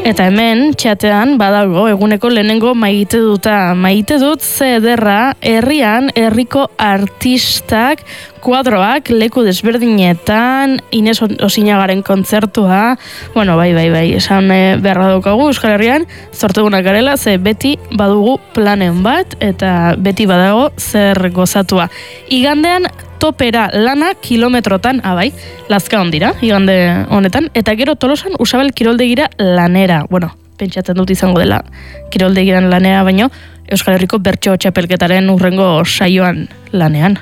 Eta hemen, txatean, badago, eguneko lehenengo maite duta. Maite dut ze ederra, herrian, herriko artistak, kuadroak, leku desberdinetan, Ines Osinagaren kontzertua, bueno, bai, esan beharra daukagu Euskal Herrian, zortegunak garela, ze beti badugu planen bat, eta beti badago zer gozatua. Igandean, topera lana kilometrotan, bai, lazka ondira, igande honetan, eta gero Tolosan Usabel kiroldegira lanera. Bueno, pentsatzen dut izango dela kiroldegiran lanera, baino Euskal Herriko bertso txapelketaren urrengo saioan lanean.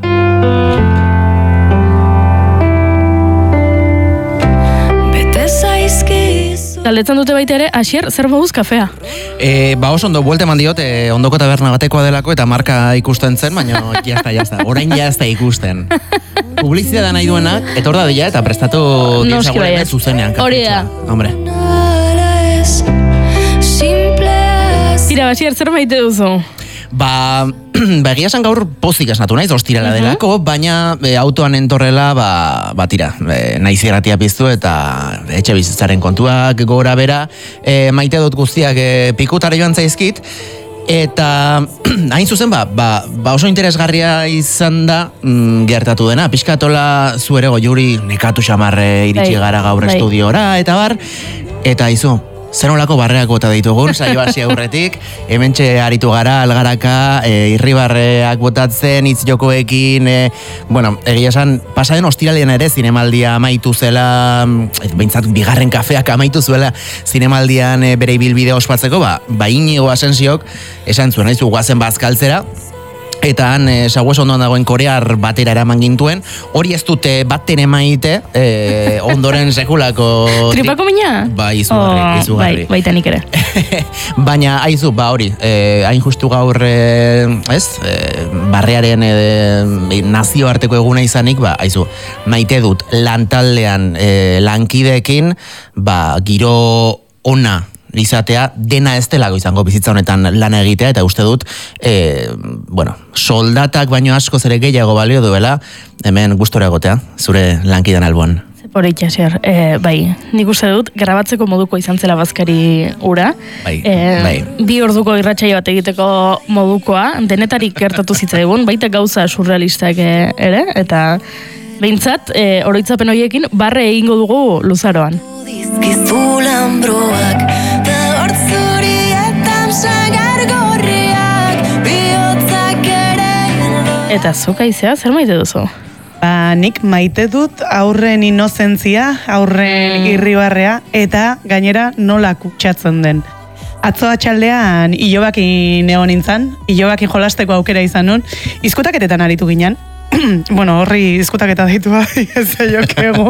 Galdetzen dute baita ere, Asier, zer moduz kafea? Oso ondo, buelte eman diot, ondoko taberna batekoa delako eta marka ikusten zen, baina jazta, orain jazta ikusten. Publizitatea nahi duenak, etor da dira eta prestatu diezaguren zuzenean. Hori da. Hombre. Tira, Asier, zer maite duzu? Egia esan gaur pozik esnatu naiz, ostirala delako, baina autoan entorrela, tira, naiz irratia piztu eta etxe bizitzaren kontuak gora bera, maite dut guztiak pikutara joan zaizkit, eta hain zuzen, oso interesgarria izan da gertatu dena, pixkatola zuere goiuri nekatu xamarre iritsi gara gaur estudiora, eta eta izu, zer nolako barreak bota ditugun, saio hasi aurretik, hementxe aritu gara, algaraka, irribarreak botatzen, hitz jokoekin, egia esan, pasaden ostiralean ere zinemaldia amaitu zela, behintzat bigarren kafeak amaitu zuela zinemaldian bere ibilbidea ospatzeko, Inigo Asensiok esan zuen, haizu guazen bazkaltzera, eta han sagues ondoan dagoen korear batera eraman gintuen, hori ez dute baten emaite, ondoren sekulako... Tripako mina? Izugarri. Baita nik ere. Baina, haizu, hori, hain justu gaur, barrearen nazioarteko eguna izanik, haizu, maite dut lantaldean lankideekin, giro ona izatea, dena ez delako izango bizitza honetan lana egitea, eta uste dut, soldatak baino asko zere gehiago balio duela, hemen gustora egotea, zure lankidan alboan. Horit, Asier, nik uste dut, grabatzeko moduko izan zela bazkari ura. Bi orduko irratsaio bat egiteko modukoa, denetarik gertatu zitzaigun, baita gauza surrealistak ere, eta behintzat, oroitzapen horiekin, barre egingo dugu luzaroan. Eta zuk aizea, zer maite duzu? Nik maite dut aurren inozentzia, aurren irribarrea, eta gainera nola kutsatzen den. Atzo atxaldean ilobakin egon nintzen, ilobakin jolasteko aukera izan nun, izkutaketetan aritu ginen. Horri izkutaketa daitu ez jokego.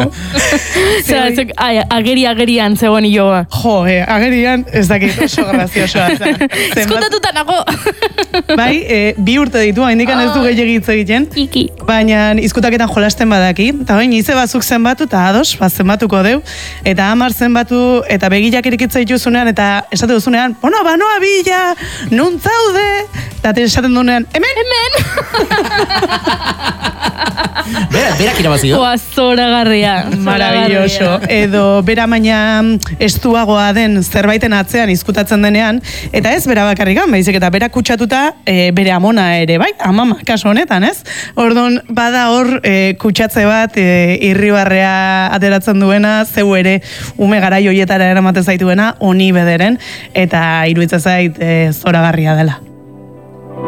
Agerian zegoen iloba. Agerian ez dakit oso graziosoa. Izkutatuta nago. Bi urte ditu, haindikan ez du gehiagitze egiten. Baina izkutaketan jolasten badaki. Eta bain, ize bazuk zenbatu, eta ados, zenbatuko deu. Eta 10 zenbatu, eta begilak irikitza dituzunean, eta esate duzunean, banoa bila, nun zaude? Eta esaten dunean, hemen! Berak irabazio. Zoragarria. Maravilloso. Edo bera baina estuagoa den zerbaiten atzean izkutatzen denean, eta ez bera bakarrikan, baizik eta bera kutsatuta bere amona ere, amama, kaso honetan, ez? Orduan, bada hor kutsatze bat irribarrea ateratzen duena, zeu ere ume garai hoietara eramaten zaituena, honi bederen, eta iruditzen zait zoragarria dela.